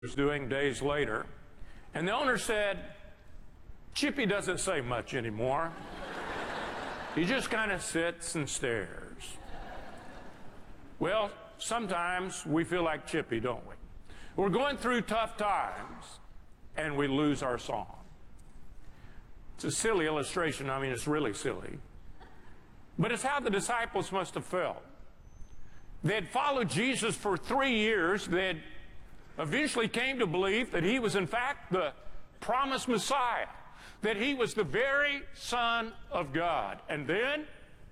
was doing days later, and the owner said, "Chippy doesn't say much anymore. He just kind of sits and stares." Well, sometimes we feel like Chippy, don't we? We're going through tough times, and we lose our song. It's a silly illustration. I mean, it's really silly. But it's how the disciples must have felt. They had followed Jesus for 3 years. They had eventually came to believe that he was in fact the promised Messiah, that he was the very Son of God. And then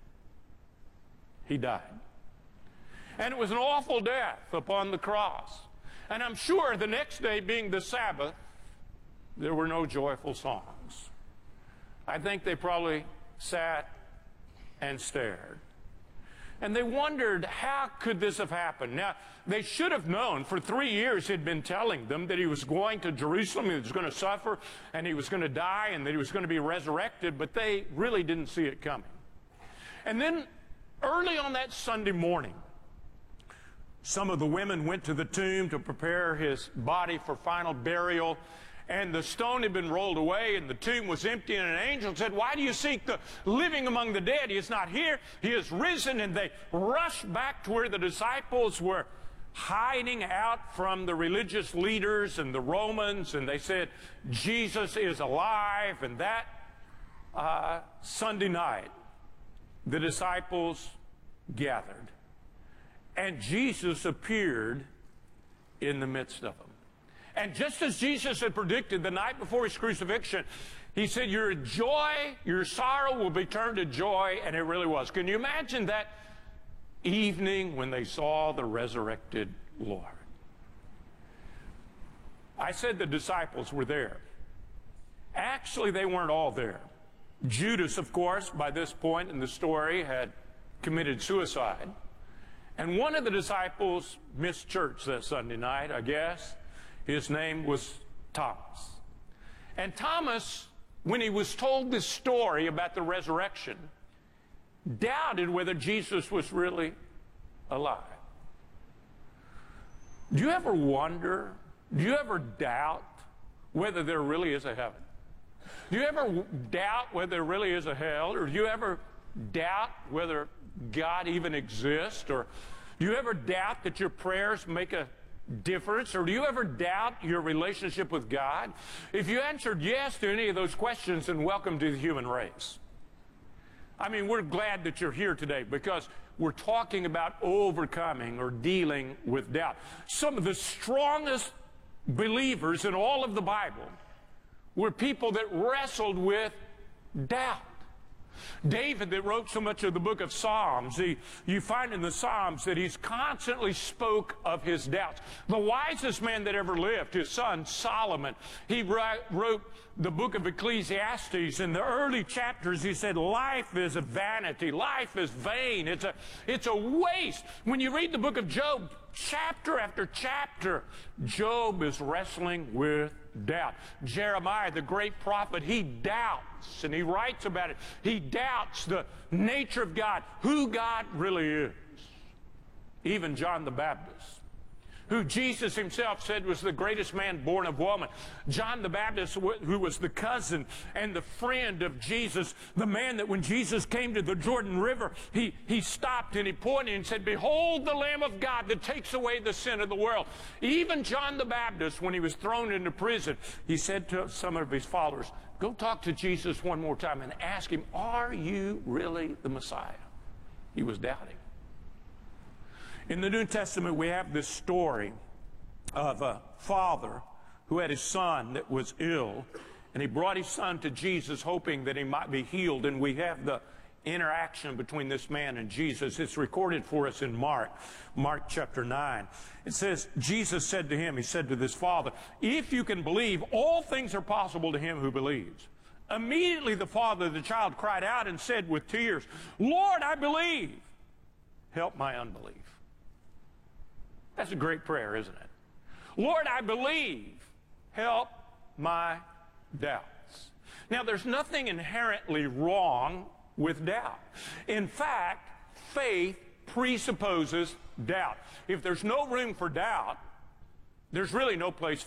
he died. And it was an awful death upon the cross. And I'm sure the next day, being the Sabbath, there were no joyful songs. I think they probably sat and stared. And they wondered, how could this have happened? Now, they should have known. For 3 years, he'd been telling them that he was going to Jerusalem, he was going to suffer, and he was going to die, and that he was going to be resurrected, but they really didn't see it coming. And then, early on that Sunday morning, some of the women went to the tomb to prepare his body for final burial, and the stone had been rolled away, and the tomb was empty, and an angel said, "Why do you seek the living among the dead? He is not here. He is risen." And they rushed back to where the disciples were hiding out from the religious leaders and the Romans, and they said, "Jesus is alive." And that Sunday night, the disciples gathered, and Jesus appeared in the midst of them. And just as Jesus had predicted the night before his crucifixion, he said, "Your joy, your sorrow will be turned to joy," and it really was. Can you imagine that evening when they saw the resurrected Lord? I said the disciples were there. Actually, they weren't all there. Judas, of course, by this point in the story, had committed suicide. And one of the disciples missed church that Sunday night, I guess. His name was Thomas. And Thomas, when he was told this story about the resurrection, doubted whether Jesus was really alive. Do you ever wonder, do you ever doubt whether there really is a heaven? Do you ever doubt whether there really is a hell? Or do you ever doubt whether God even exists? Or do you ever doubt that your prayers make a difference? Or do you ever doubt your relationship with God? If you answered yes to any of those questions, then welcome to the human race. I mean, we're glad that you're here today because we're talking about overcoming or dealing with doubt. Some of the strongest believers in all of the Bible were people that wrestled with doubt. David, that wrote so much of the book of Psalms, you find in the Psalms that he's constantly spoke of his doubts. The wisest man that ever lived, his son Solomon, he wrote the book of Ecclesiastes. In the early chapters, he said, "Life is a vanity. Life is vain. It's a waste." When you read the book of Job, chapter after chapter, Job is wrestling with doubt. Jeremiah, the great prophet, he doubts, and he writes about it. He doubts the nature of God, who God really is. Even John the Baptist, who Jesus himself said was the greatest man born of woman. John the Baptist, who was the cousin and the friend of Jesus, the man that when Jesus came to the Jordan River, he stopped and he pointed and said, "Behold the Lamb of God that takes away the sin of the world." Even John the Baptist, when he was thrown into prison, he said to some of his followers, "Go talk to Jesus one more time and ask him, are you really the Messiah?" He was doubting. In the New Testament, we have this story of a father who had his son that was ill, and he brought his son to Jesus hoping that he might be healed. And we have the interaction between this man and Jesus. It's recorded for us in Mark chapter 9. It says, Jesus said to him, he said to this father, "If you can believe, all things are possible to him who believes." Immediately the father of the child cried out and said with tears, "Lord, I believe. Help my unbelief." That's a great prayer, isn't it? Lord, I believe. Help my doubts. Now, there's nothing inherently wrong with doubt. In fact, faith presupposes doubt. If there's no room for doubt, There's really no place